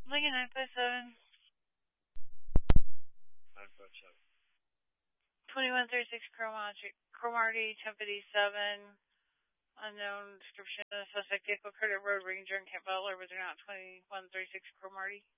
Lincoln 957. 957. 2136 Cromartie, Tempe 7. Unknown description of suspect vehicle credit road ranger and Camp Butler, but they're not 2136 Cromartie.